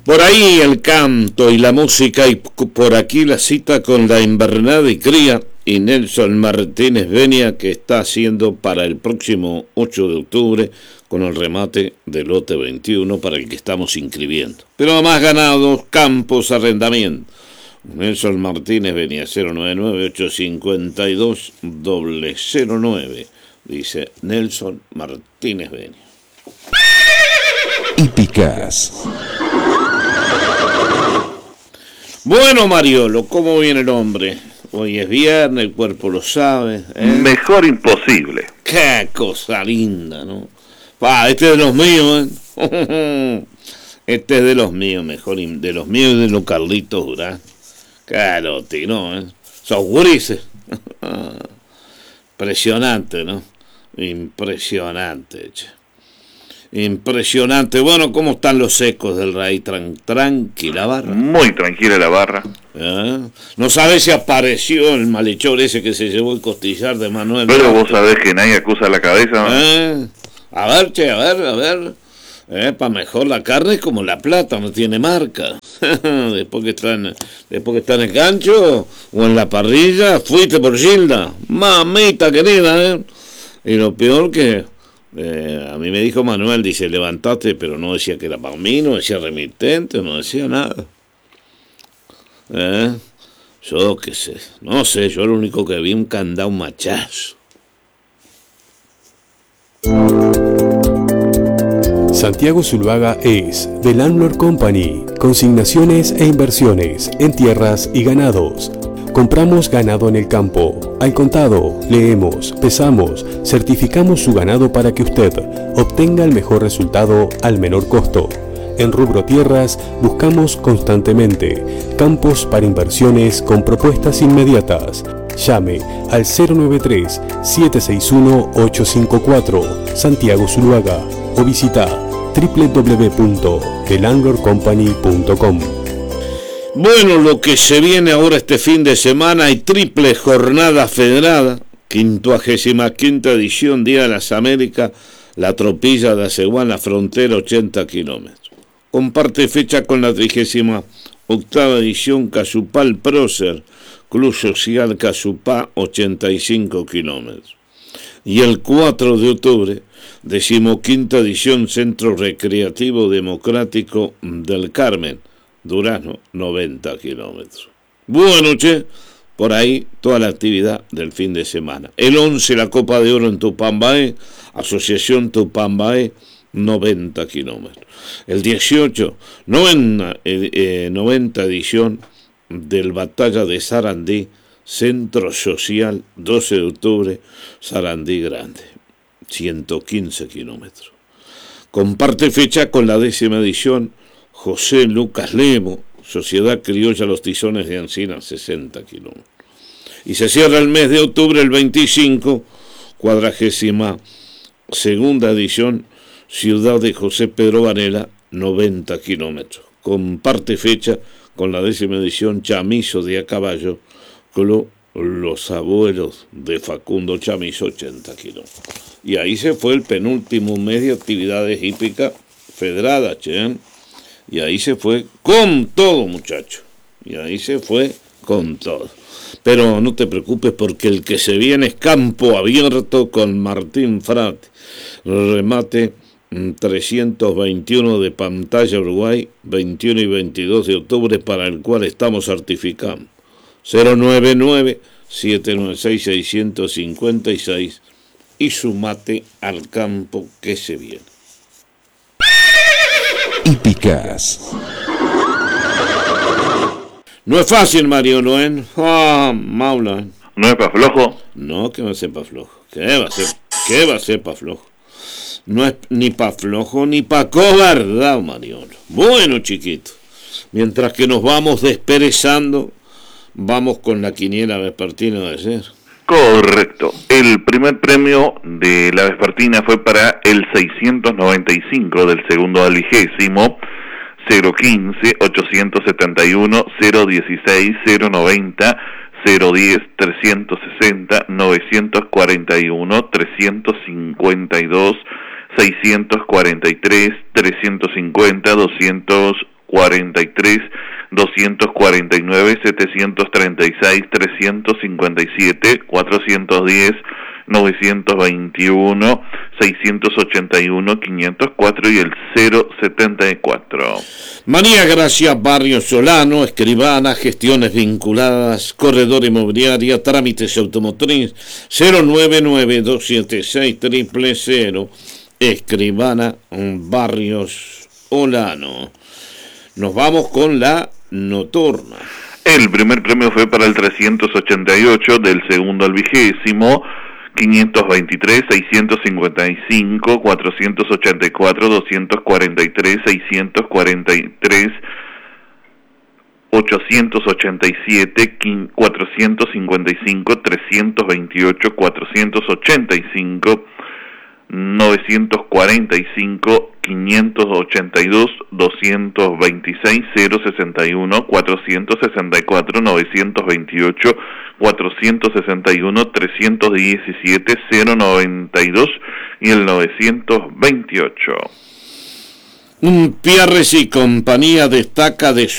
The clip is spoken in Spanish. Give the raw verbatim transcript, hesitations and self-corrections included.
Por ahí el canto y la música, y por aquí la cita con la invernada y cría y Nelson Martínez Benia, que está haciendo para el próximo ocho de octubre con el remate del lote veintiuno para el que estamos inscribiendo. Pero más ganados, campos, arrendamiento. Nelson Martínez Benia, cero nueve nueve, ocho cinco dos, cero cero nueve, dice Nelson Martínez Benia. Hípicas. Bueno, Mariolo, ¿cómo viene el hombre? Hoy es viernes, el cuerpo lo sabe, ¿eh? Mejor imposible. Qué cosa linda, ¿no? Pa, este es de los míos, ¿eh? Este es de los míos, mejor, de los míos y de los Carlitos Durán. Claro, Tino, ¿eh? Sos gurises. Impresionante, ¿no? Impresionante, che. Impresionante. Bueno, ¿cómo están los ecos del raíz? Tran tranquila barra. Muy tranquila la barra. ¿Eh? No sabes si apareció el malhechor ese que se llevó el costillar de Manuel. Pero vos sabés que nadie acusa la cabeza, ¿no? ¿Eh? A ver, che, a ver, a ver. Eh, para mejor la carne es como la plata, no tiene marca. después que está en, después que está en el gancho o en la parrilla, fuiste por Gilda. Mamita querida, ¿eh? Y lo peor que... Eh, a mí me dijo Manuel, dice, levantate, pero no decía que era para mí, no decía remitente, no decía nada. ¿Eh? Yo qué sé, no sé, yo lo único que vi un candado machazo. Santiago Zuluaga es The Landlord Company, consignaciones e inversiones en tierras y ganados. Compramos ganado en el campo, al contado, leemos, pesamos, certificamos su ganado para que usted obtenga el mejor resultado al menor costo. En rubro tierras buscamos constantemente campos para inversiones con propuestas inmediatas. Llame al cero nueve tres, siete seis uno, ocho cinco cuatro, Santiago Zuluaga, o visita doble u doble u doble u punto the landlord company punto com. Bueno, lo que se viene ahora este fin de semana, hay triple jornada federada, quincuagésima quinta edición, Día de las Américas, la tropilla de Aceguán, la frontera, ochenta kilómetros. Comparte fecha con la trigésima octava edición, Casupal Prócer, Club Social Casupá, ochenta y cinco kilómetros. Y el cuatro de octubre, decimoquinta edición, Centro Recreativo Democrático del Carmen, Durazno, noventa kilómetros. Bueno, che, por ahí toda la actividad del fin de semana. El once, la Copa de Oro en Tupambaé, Asociación Tupambaé, noventa kilómetros. El dieciocho, noventa, eh, noventa edición del Batalla de Sarandí, Centro Social, doce de octubre, Sarandí Grande, ciento quince kilómetros. Comparte fecha con la décima edición, José Lucas Lemo, Sociedad Criolla Los Tizones de Ancina, sesenta kilómetros. Y se cierra el mes de octubre, el veinticinco, cuadragésima segunda edición, Ciudad de José Pedro Varela, noventa kilómetros. Comparte fecha con la décima edición, Chamizo de a caballo, Club Los Abuelos de Facundo Chamizo, ochenta kilómetros. Y ahí se fue el penúltimo mes de actividades hípicas federadas, che. Y ahí se fue con todo, muchacho. Y ahí se fue con todo. Pero no te preocupes porque el que se viene es Campo Abierto con Martín Frati. Remate trescientos veintiuno de Pantalla Uruguay, veintiuno y veintidós de octubre, para el cual estamos certificando. cero nueve nueve, siete nueve seis, seis cinco seis y sumate al campo que se viene. Hípicas. No es fácil, Mario Noén. Ah, Maula. ¿No es para flojo? No, que va a ser para flojo. ¿Qué va a ser? ¿Qué va a ser para flojo? No es ni para flojo ni para cobardado, Mariano. Bueno, chiquito, mientras que nos vamos desperezando, vamos con la quiniela vespertina de ayer. Correcto. El primer premio de la vespertina fue para el seiscientos noventa y cinco del segundo aligésimo, cero quince, ochocientos setenta y uno, cero dieciséis, cero noventa, cero diez, trescientos sesenta, novecientos cuarenta y uno, trescientos cincuenta y dos, seiscientos cuarenta y tres, trescientos cincuenta, doscientos cuarenta y tres, doscientos cuarenta y nueve, setecientos treinta y seis, trescientos cincuenta y siete, cuatrocientos diez, novecientos veintiuno, seiscientos ochenta y uno, quinientos cuatro y el cero setenta y cuatro. María Gracia Barrios Solano, escribana, gestiones vinculadas, corredor inmobiliaria, trámites automotriz, cero nueve nueve, dos siete seis, cero cero cero, escribana Barrios Solano. Nos vamos con la nocturna. El primer premio fue para el trescientos ochenta y ocho, del segundo al vigésimo, quinientos veintitrés, seiscientos cincuenta y cinco, cuatrocientos ochenta y cuatro, doscientos cuarenta y tres, seiscientos cuarenta y tres, ochocientos ochenta y siete, cuatrocientos cincuenta y cinco, trescientos veintiocho, cuatrocientos ochenta y cinco, novecientos cuarenta y cinco, quinientos ochenta y dos, doscientos veintiséis, cero sesenta y uno, cuatrocientos sesenta y cuatro, novecientos veintiocho, cuatrocientos sesenta y uno, trescientos diecisiete, cero noventa y dos y el novecientos veintiocho. Pierres y compañía destaca de